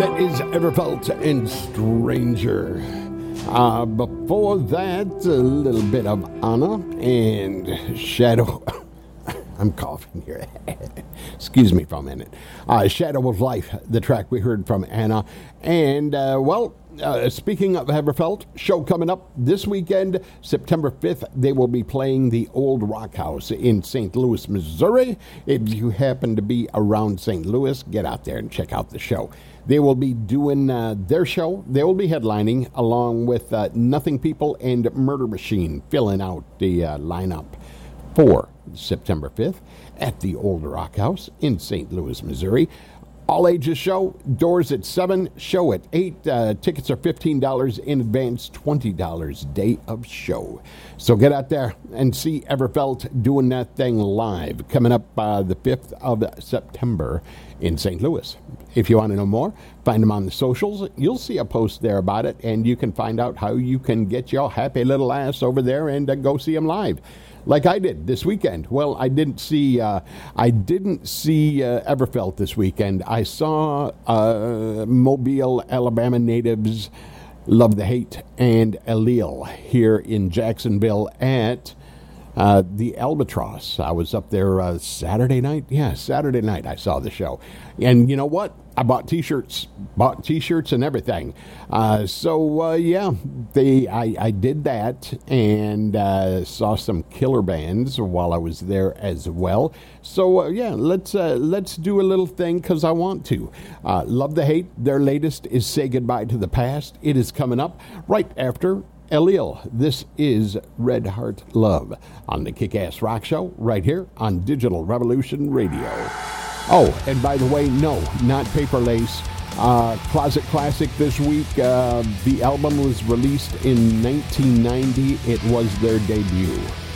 That is Everfelt and Stranger. Before that, a little bit of Anna and Shadow. I'm coughing here. Excuse me for a minute. Shadow of Life, the track we heard from Anna. And, speaking of Everfelt, show coming up this weekend, September 5th, they will be playing the Old Rock House in St. Louis, Missouri. If you happen to be around St. Louis, get out there and check out the show. They will be doing their show. They will be headlining along with Nothing People and Murder Machine, filling out the lineup for September 5th at the Old Rock House in St. Louis, Missouri. All ages show, doors at 7, show at 8. Tickets are $15 in advance, $20 day of show. So get out there and see Everfelt doing that thing live, coming up the 5th of September in St. Louis. If you want to know more, find them on the socials. You'll see a post there about it, and you can find out how you can get your happy little ass over there and go see them live. Like I did this weekend. Well, I didn't see Everfelt this weekend. I saw Mobile, Alabama natives, Love the Hate, and Allele here in Jacksonville at the Albatross. I was up there Saturday night. Yeah, Saturday night I saw the show. And you know what? I bought T-shirts and everything. I did that and saw some killer bands while I was there as well. So let's do a little thing because I want to. Love the Hate. Their latest is Say Goodbye to the Past. It is coming up right after Allele. This is Red Heart Love on the Kick-Ass Rock Show right here on Digital Revolution Radio. Oh, and by the way, no, not Paper Lace. Closet Classic this week. The album was released in 1990. It was their debut.